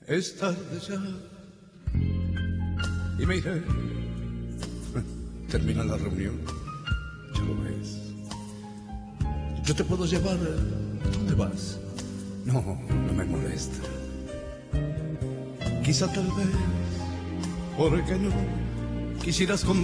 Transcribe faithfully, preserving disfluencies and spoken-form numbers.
Es tarde ya y me iré. Termina la reunión, ya lo ves. Yo te puedo llevar. ¿Dónde vas? No, no me molesta. Quizá tal vez, ¿por qué no quisieras conmigo?